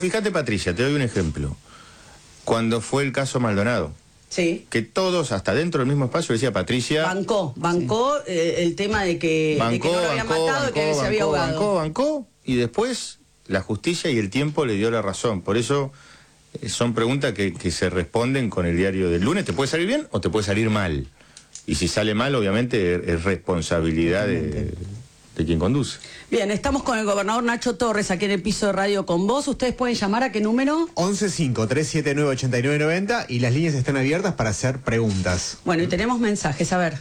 Fíjate, Patricia, te doy un ejemplo. Cuando fue el caso Maldonado, sí, que todos, hasta dentro del mismo espacio, decía Patricia... Bancó sí. El tema de que no lo habían matado y que se había ahogado. Bancó, y después la justicia y el tiempo le dio la razón. Por eso son preguntas que se responden con el diario del lunes. Te puede salir bien o te puede salir mal. Y si sale mal, obviamente, es responsabilidad de quien conduce. Bien, estamos con el gobernador Nacho Torres aquí en el piso de Radio con vos. Ustedes pueden llamar ¿a qué número? 1153798990 y las líneas están abiertas para hacer preguntas. Bueno, y tenemos mensajes, a ver.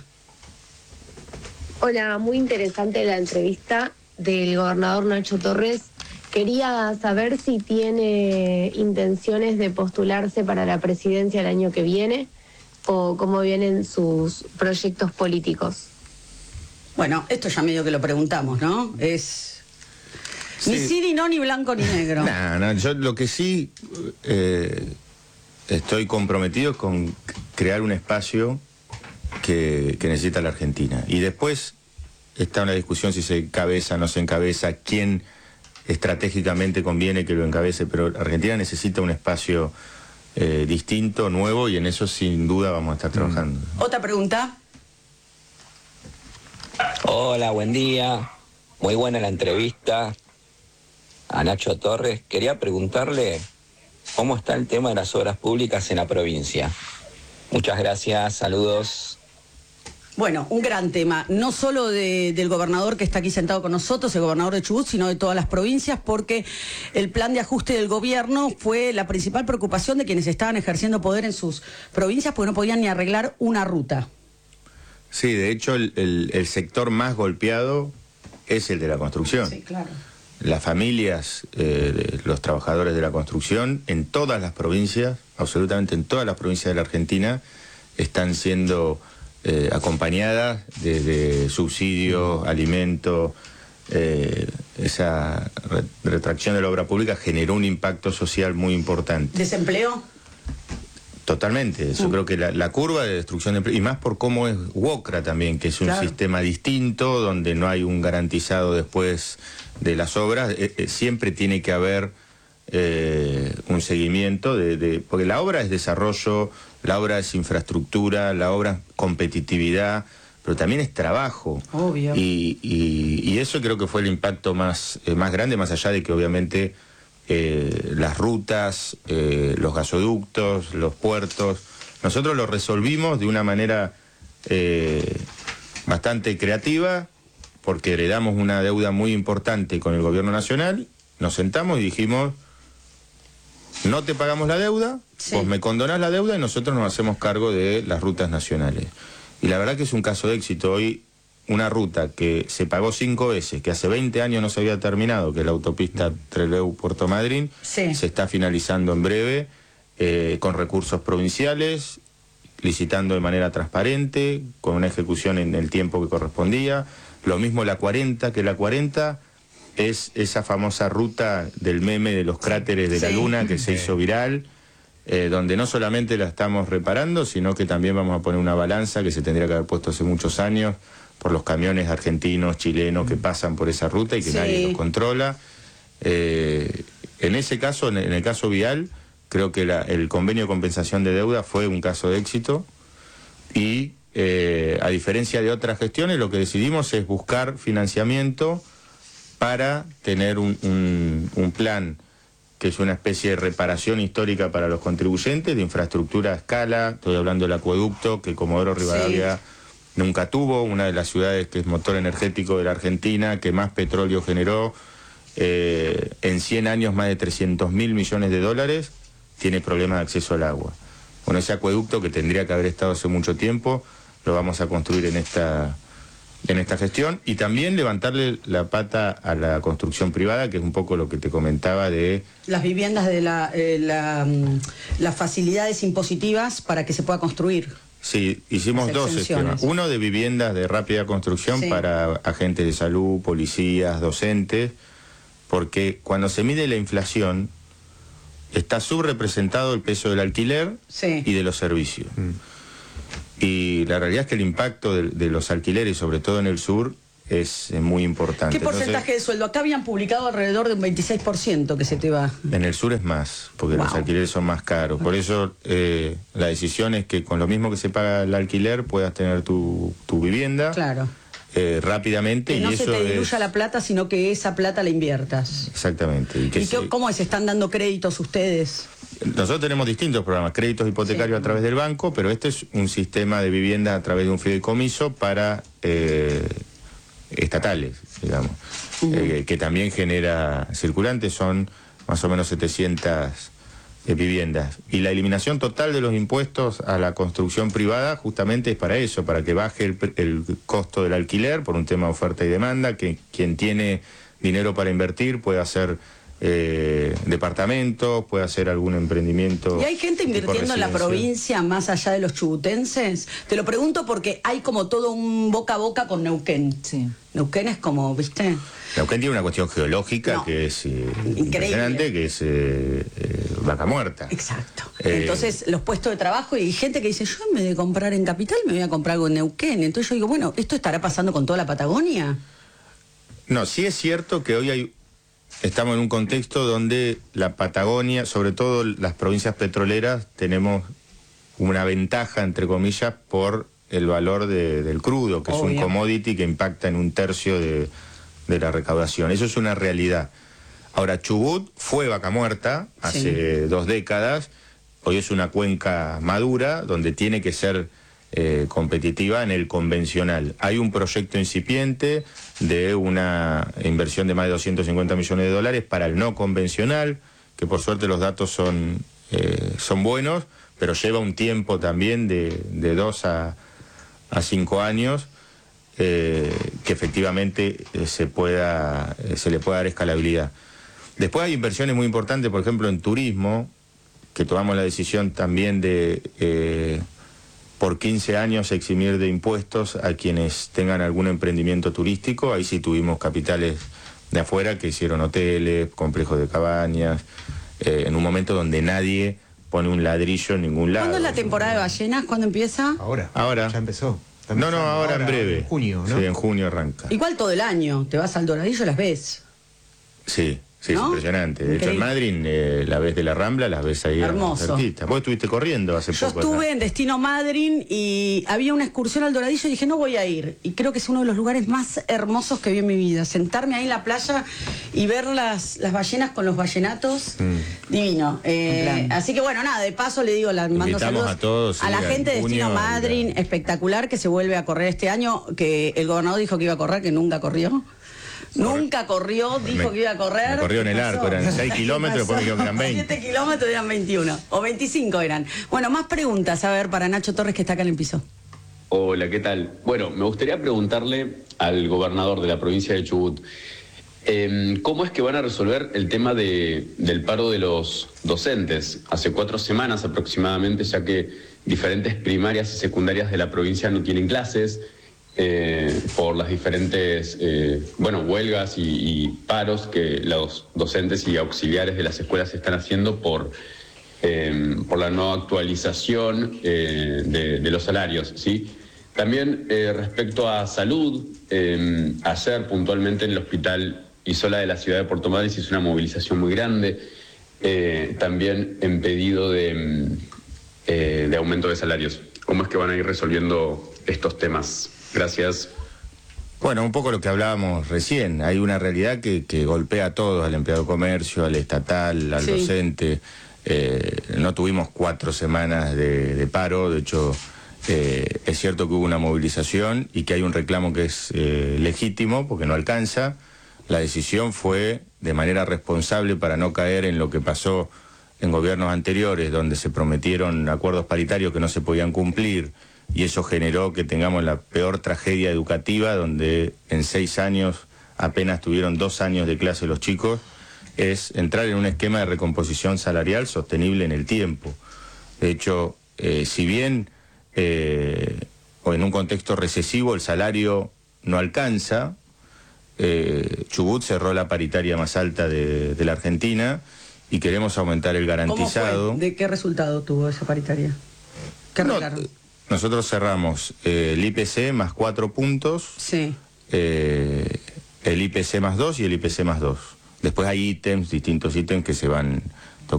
Hola, muy interesante la entrevista del gobernador Nacho Torres. Quería saber si tiene intenciones de postularse para la presidencia el año que viene o cómo vienen sus proyectos políticos. Bueno, esto ya medio que lo preguntamos, ¿no? Es ni sí ni no, ni blanco ni negro. No, yo lo que sí estoy comprometido es con crear un espacio que necesita la Argentina. Y después está una discusión si se encabeza, no se encabeza, quién estratégicamente conviene que lo encabece, pero Argentina necesita un espacio distinto, nuevo, y en eso sin duda vamos a estar trabajando. ¿Otra pregunta? Hola, buen día. Muy buena la entrevista a Nacho Torres. Quería preguntarle cómo está el tema de las obras públicas en la provincia. Muchas gracias, saludos. Bueno, un gran tema, no solo del gobernador que está aquí sentado con nosotros, el gobernador de Chubut, sino de todas las provincias, porque el plan de ajuste del gobierno fue la principal preocupación de quienes estaban ejerciendo poder en sus provincias, porque no podían ni arreglar una ruta. Sí, de hecho el sector más golpeado es el de la construcción. Sí, claro. Las familias, los trabajadores de la construcción, en todas las provincias, absolutamente en todas las provincias de la Argentina, están siendo acompañadas de subsidios, alimentos. Esa retracción de la obra pública generó un impacto social muy importante. ¿Desempleo? Totalmente, yo creo que la curva de destrucción de empleo, y más por cómo es WOCRA también, que es un sistema distinto, donde no hay un garantizado después de las obras, siempre tiene que haber un seguimiento, porque la obra es desarrollo, la obra es infraestructura, la obra es competitividad, pero también es trabajo. Obvio. Y eso creo que fue el impacto más grande, más allá de que obviamente... las rutas, los gasoductos, los puertos, nosotros lo resolvimos de una manera bastante creativa, porque heredamos una deuda muy importante con el gobierno nacional, nos sentamos y dijimos, no te pagamos la deuda, vos me condonás la deuda y nosotros nos hacemos cargo de las rutas nacionales. Y la verdad que es un caso de éxito. Hoy una ruta que se pagó 5 veces, que hace 20 años no se había terminado, que es la autopista Trelew-Puerto Madryn, se está finalizando en breve, con recursos provinciales, licitando de manera transparente, con una ejecución en el tiempo que correspondía. Lo mismo la 40, que la 40 es esa famosa ruta del meme de los cráteres de la Luna que se hizo viral, donde no solamente la estamos reparando, sino que también vamos a poner una balanza que se tendría que haber puesto hace muchos años, por los camiones argentinos, chilenos que pasan por esa ruta y que nadie los controla. En ese caso, en el caso vial, creo que el convenio de compensación de deuda fue un caso de éxito y a diferencia de otras gestiones, lo que decidimos es buscar financiamiento para tener un plan que es una especie de reparación histórica para los contribuyentes, de infraestructura a escala. Estoy hablando del acueducto que Comodoro Rivadavia nunca tuvo, una de las ciudades que es motor energético de la Argentina, que más petróleo generó, en 100 años más de 300.000 millones de dólares, tiene problemas de acceso al agua. Bueno, ese acueducto que tendría que haber estado hace mucho tiempo, lo vamos a construir en esta gestión, y también levantarle la pata a la construcción privada, que es un poco lo que te comentaba de... Las viviendas de las facilidades impositivas para que se pueda construir. Sí, hicimos 2 esquemas. Uno de viviendas de rápida construcción para agentes de salud, policías, docentes, porque cuando se mide la inflación, está subrepresentado el peso del alquiler y de los servicios. Y la realidad es que el impacto de los alquileres, sobre todo en el sur, es muy importante. ¿Qué porcentaje de sueldo? Acá habían publicado alrededor de un 26% que se te va. En el sur es más, porque los alquileres son más caros. Por eso la decisión es que con lo mismo que se paga el alquiler puedas tener tu vivienda. Claro. Rápidamente. Que no y se eso te diluya la plata, sino que esa plata la inviertas. Exactamente. ¿Cómo es? ¿Están dando créditos ustedes? Nosotros tenemos distintos programas, créditos hipotecarios a través del banco, pero este es un sistema de vivienda a través de un fideicomiso para estatales, digamos, que también genera circulantes, son más o menos 700 viviendas. Y la eliminación total de los impuestos a la construcción privada justamente es para eso, para que baje el costo del alquiler por un tema de oferta y demanda, que quien tiene dinero para invertir puede hacer departamentos, puede hacer algún emprendimiento. ¿Y hay gente invirtiendo en la provincia más allá de los chubutenses? Te lo pregunto porque hay como todo un boca a boca con Neuquén. Sí. Neuquén es como, ¿viste? Neuquén tiene una cuestión geológica que es impresionante, que es vaca muerta. Exacto. Entonces, los puestos de trabajo y gente que dice, yo en vez de comprar en Capital me voy a comprar algo en Neuquén. Entonces yo digo, bueno, ¿esto estará pasando con toda la Patagonia? No, sí es cierto que hoy estamos en un contexto donde la Patagonia, sobre todo las provincias petroleras, tenemos una ventaja, entre comillas, por el valor del crudo, que es un commodity que impacta en un tercio de la recaudación. Eso es una realidad. Ahora, Chubut fue vaca muerta hace 2 décadas, hoy es una cuenca madura donde tiene que ser competitiva en el convencional. Hay un proyecto incipiente de una inversión de más de 250 millones de dólares para el no convencional, que por suerte los datos son buenos, pero lleva un tiempo también de 2 a 5 años que efectivamente se le pueda dar escalabilidad. Después hay inversiones muy importantes, por ejemplo, en turismo, que tomamos la decisión también de por 15 años eximir de impuestos a quienes tengan algún emprendimiento turístico. Ahí sí tuvimos capitales de afuera que hicieron hoteles, complejos de cabañas, en un momento donde nadie pone un ladrillo en ningún lado. ¿Cuándo es la temporada de ballenas? ¿Cuándo empieza? Ahora. Ya empezó. No, ahora en breve. En junio, ¿no? Sí, en junio arranca. Igual todo el año. Te vas al Doradillo y las ves. Sí. Sí, ¿no? es impresionante. De hecho, en Madrid, la ves de la Rambla, las ves ahí. Hermoso. Vos estuviste corriendo hace Yo poco. Yo estuve en Destino Madryn y había una excursión al Doradillo y dije, no voy a ir. Y creo que es uno de los lugares más hermosos que vi en mi vida. Sentarme ahí en la playa y ver las ballenas con los ballenatos. Divino. Así que bueno, nada, de paso le digo, mando invitamos saludos a todos, a la gente de Destino Madryn, espectacular, que se vuelve a correr este año, que el gobernador dijo que iba a correr, que nunca corrió. Nunca corrió, dijo que iba a correr. Me corrió en el arco, eran 6 kilómetros, después me dijeron que eran 20. 7 kilómetros eran 21, o 25 eran. Bueno, más preguntas, a ver, para Nacho Torres, que está acá en el piso. Hola, ¿qué tal? Bueno, me gustaría preguntarle al gobernador de la provincia de Chubut, ¿cómo es que van a resolver el tema del paro de los docentes? Hace 4 semanas aproximadamente, ya que diferentes primarias y secundarias de la provincia no tienen clases, por las diferentes huelgas y paros que los docentes y auxiliares de las escuelas están haciendo por la no actualización de los salarios, ¿sí? También respecto a salud, ayer puntualmente en el hospital Isola de la ciudad de Puerto Madryn se hizo una movilización muy grande, también en pedido de aumento de salarios. ¿Cómo es que van a ir resolviendo estos temas? Gracias. Bueno, un poco lo que hablábamos recién. Hay una realidad que golpea a todos, al empleado de comercio, al estatal, al docente. No tuvimos 4 semanas de paro, de hecho es cierto que hubo una movilización y que hay un reclamo que es legítimo porque no alcanza. La decisión fue de manera responsable para no caer en lo que pasó en gobiernos anteriores, donde se prometieron acuerdos paritarios que no se podían cumplir, y eso generó que tengamos la peor tragedia educativa, donde en 6 años apenas tuvieron 2 años de clase los chicos. Es entrar en un esquema de recomposición salarial sostenible en el tiempo. De hecho, si bien o en un contexto recesivo el salario no alcanza, Chubut cerró la paritaria más alta de la Argentina y queremos aumentar el garantizado. ¿Cómo fue? ¿De qué resultado tuvo esa paritaria? ¿Qué arreglaron? Nosotros cerramos el IPC más 4 puntos. Sí. el IPC más 2 y el IPC más 2. Después hay distintos ítems que se van